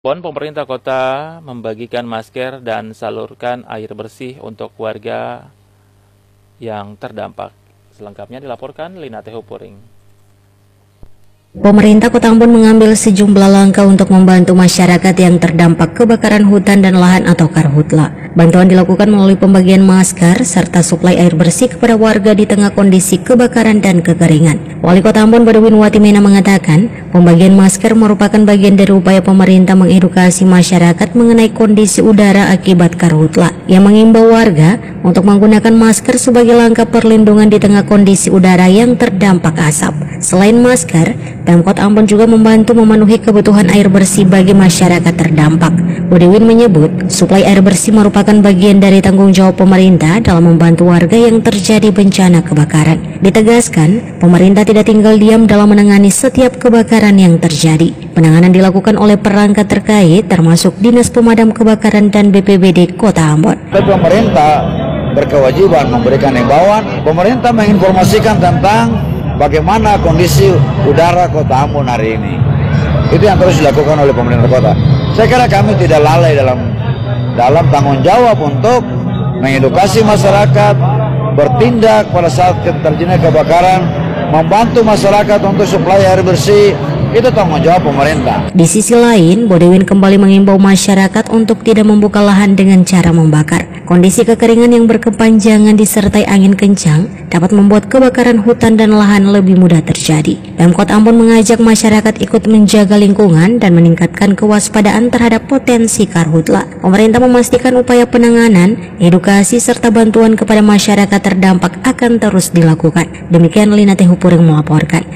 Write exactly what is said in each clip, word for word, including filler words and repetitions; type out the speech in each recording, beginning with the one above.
Pon pemerintah kota membagikan masker dan salurkan air bersih untuk warga yang terdampak. Selengkapnya dilaporkan Lina Tehupuring. Pemerintah Kota Ambon mengambil sejumlah langkah untuk membantu masyarakat yang terdampak kebakaran hutan dan lahan atau karhutla. Bantuan dilakukan melalui pembagian masker serta suplai air bersih kepada warga di tengah kondisi kebakaran dan kekeringan. Wali Kota Ambon Badawin Watimena mengatakan, pembagian masker merupakan bagian dari upaya pemerintah mengedukasi masyarakat mengenai kondisi udara akibat karhutla, yang mengimbau warga untuk menggunakan masker sebagai langkah perlindungan di tengah kondisi udara yang terdampak asap. Selain masker, Pemkot Ambon juga membantu memenuhi kebutuhan air bersih bagi masyarakat terdampak. Badawin menyebut, suplai air bersih merupakan bagian dari tanggung jawab pemerintah dalam membantu warga yang terjadi bencana kebakaran. Ditegaskan, pemerintah tidak tinggal diam dalam menangani setiap kebakaran yang terjadi. Penanganan dilakukan oleh perangkat terkait termasuk Dinas Pemadam Kebakaran dan B P B D Kota Ambon. Pemerintah berkewajiban memberikan himbauan, pemerintah menginformasikan tentang bagaimana kondisi udara Kota Ambon hari ini. Itu yang terus dilakukan oleh pemerintah kota. Saya kira kami tidak lalai dalam dalam tanggung jawab untuk mengedukasi masyarakat, bertindak pada saat terjadi kebakaran, membantu masyarakat untuk suplai air bersih. Itu tanggung jawab pemerintah. Di sisi lain, Badawin kembali mengimbau masyarakat untuk tidak membuka lahan dengan cara membakar. Kondisi kekeringan yang berkepanjangan disertai angin kencang dapat membuat kebakaran hutan dan lahan lebih mudah terjadi. Pemkot Ambon mengajak masyarakat ikut menjaga lingkungan dan meningkatkan kewaspadaan terhadap potensi karhutla. Pemerintah memastikan upaya penanganan, edukasi serta bantuan kepada masyarakat terdampak akan terus dilakukan. Demikian Lina Tehupuring melaporkan.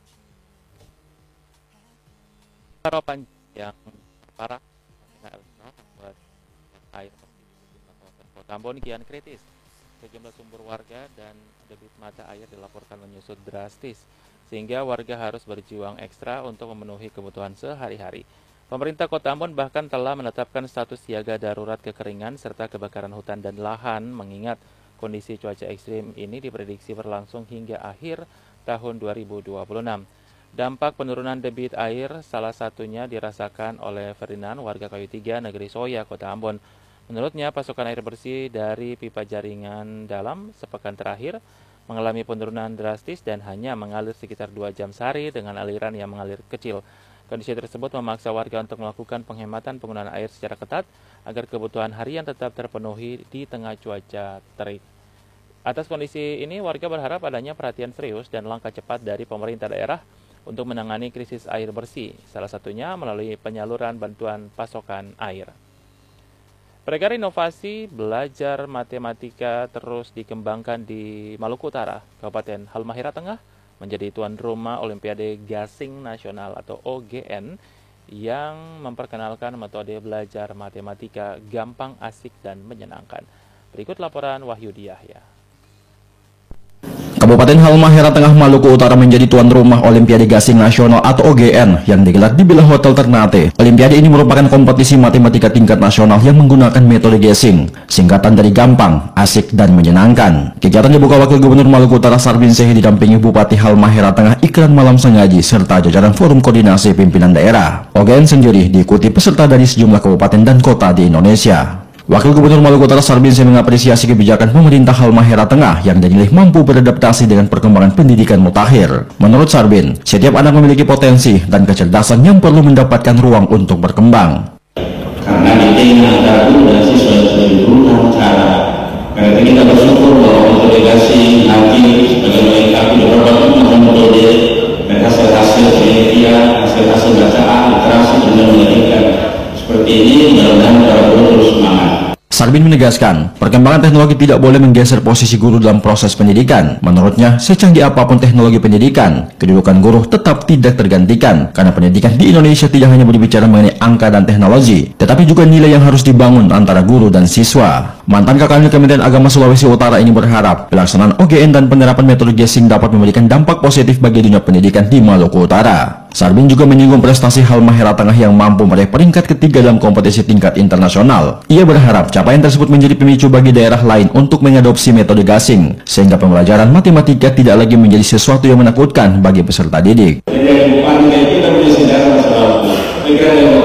Harapan yang parah buat air Kota Ambon kian kritis. Sejumlah sumber warga dan debit mata air dilaporkan menyusut drastis, sehingga warga harus berjuang ekstra untuk memenuhi kebutuhan sehari-hari. Pemerintah Kota Ambon bahkan telah menetapkan status siaga darurat kekeringan serta kebakaran hutan dan lahan, mengingat kondisi cuaca ekstrim ini diprediksi berlangsung hingga akhir tahun dua ribu dua puluh enam. Dampak penurunan debit air salah satunya dirasakan oleh Ferdinand, warga Kayu Tiga, Negeri Soya, Kota Ambon. Menurutnya, pasokan air bersih dari pipa jaringan dalam sepekan terakhir mengalami penurunan drastis dan hanya mengalir sekitar dua jam sehari dengan aliran yang mengalir kecil. Kondisi tersebut memaksa warga untuk melakukan penghematan penggunaan air secara ketat agar kebutuhan harian tetap terpenuhi di tengah cuaca terik. Atas kondisi ini, warga berharap adanya perhatian serius dan langkah cepat dari pemerintah daerah untuk menangani krisis air bersih, salah satunya melalui penyaluran bantuan pasokan air. Program inovasi belajar matematika terus dikembangkan di Maluku Utara. Kabupaten Halmahera Tengah menjadi tuan rumah Olimpiade Gasing Nasional atau O G N yang memperkenalkan metode belajar matematika gampang, asik, dan menyenangkan. Berikut laporan Wahyudi Yahya. Kabupaten Halmahera Tengah, Maluku Utara menjadi tuan rumah Olimpiade Gasing Nasional atau O G N yang digelar di Villa Hotel Ternate. Olimpiade ini merupakan kompetisi matematika tingkat nasional yang menggunakan metode gasing, singkatan dari gampang, asik, dan menyenangkan. Kegiatan dibuka Wakil Gubernur Maluku Utara Sarbin Sehi didampingi Bupati Halmahera Tengah Ikran Malam Sengaji serta jajaran Forum Koordinasi Pimpinan Daerah. O G N sendiri diikuti peserta dari sejumlah kabupaten dan kota di Indonesia. Wakil Gubernur Maluku Utara Sarbin Sehi mengapresiasi kebijakan pemerintah Halmahera Tengah yang dinilai mampu beradaptasi dengan perkembangan pendidikan mutakhir. Menurut Sarbin, setiap anak memiliki potensi dan kecerdasan yang perlu mendapatkan ruang untuk berkembang. Karena didik antara guru dan siswa sudah diberikan cara. Karena kita bersyukur bahwa metode gasing nanti sebagai melengkapi beberapa metode dan hasil-hasil penelitian, hasil-hasil bacaan, literasi benar menyedihkan. Seperti ini, mudah-mudahan para guru terus semangat. Sarbin menegaskan, perkembangan teknologi tidak boleh menggeser posisi guru dalam proses pendidikan. Menurutnya, secanggih apapun teknologi pendidikan, kedudukan guru tetap tidak tergantikan, karena pendidikan di Indonesia tidak hanya berbicara mengenai angka dan teknologi, tetapi juga nilai yang harus dibangun antara guru dan siswa. Mantan Kakanwil Kementerian Agama Sulawesi Utara ini berharap pelaksanaan O G N dan penerapan metode gasing dapat memberikan dampak positif bagi dunia pendidikan di Maluku Utara. Sarbin juga menyinggung prestasi Halmahera Tengah yang mampu meraih peringkat ketiga dalam kompetisi tingkat internasional. Ia berharap capaian tersebut menjadi pemicu bagi daerah lain untuk mengadopsi metode gasing, sehingga pembelajaran matematika tidak lagi menjadi sesuatu yang menakutkan bagi peserta didik. Jadi,